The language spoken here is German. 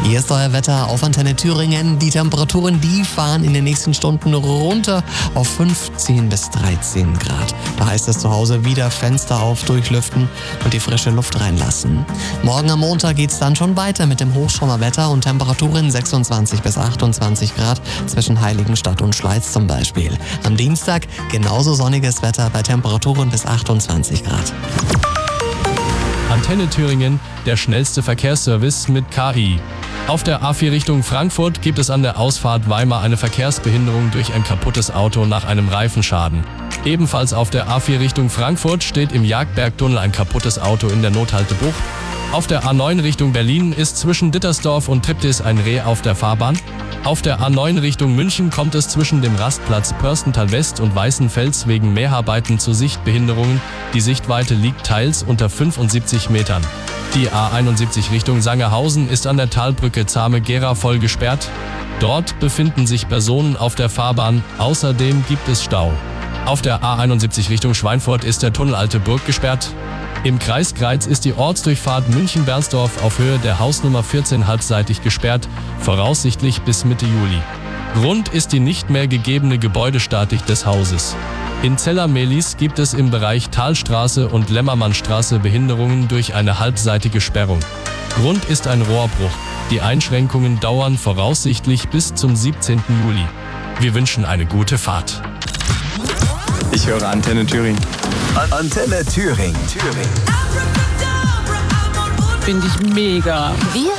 Hier ist euer Wetter auf Antenne Thüringen. Die Temperaturen, die fahren in den nächsten Stunden runter auf 15 bis 13 Grad. Da heißt es zu Hause wieder Fenster auf, durchlüften und die frische Luft reinlassen. Morgen am Montag geht's dann schon weiter mit dem Hochschauerwetter und Temperaturen 26 bis 28 Grad zwischen Heiligenstadt und Schleiz zum Beispiel. Am Dienstag genauso sonniges Wetter bei Temperaturen bis 28 Grad. Antenne Thüringen, der schnellste Verkehrsservice mit KI. Auf der A4 Richtung Frankfurt gibt es an der Ausfahrt Weimar eine Verkehrsbehinderung durch ein kaputtes Auto nach einem Reifenschaden. Ebenfalls auf der A4 Richtung Frankfurt steht im Jagdbergtunnel ein kaputtes Auto in der Nothaltebucht. Auf der A9 Richtung Berlin ist zwischen Dittersdorf und Triptis ein Reh auf der Fahrbahn. Auf der A9 Richtung München kommt es zwischen dem Rastplatz Pörstental West und Weißenfels wegen Mäharbeiten zu Sichtbehinderungen. Die Sichtweite liegt teils unter 75 Metern. Die A71 Richtung Sangerhausen ist an der Talbrücke Zahme-Gera voll gesperrt. Dort befinden sich Personen auf der Fahrbahn, außerdem gibt es Stau. Auf der A71 Richtung Schweinfurt ist der Tunnel Alte Burg gesperrt. Im Kreis Greiz ist die Ortsdurchfahrt München-Bernsdorf auf Höhe der Hausnummer 14 halbseitig gesperrt, voraussichtlich bis Mitte Juli. Grund ist die nicht mehr gegebene Gebäudestatik des Hauses. In Zella-Mehlis gibt es im Bereich Talstraße und Lämmermannstraße Behinderungen durch eine halbseitige Sperrung. Grund ist ein Rohrbruch. Die Einschränkungen dauern voraussichtlich bis zum 17. Juli. Wir wünschen eine gute Fahrt. Ich höre Antenne Thüringen. Antenne Thüringen. Finde ich mega. Wir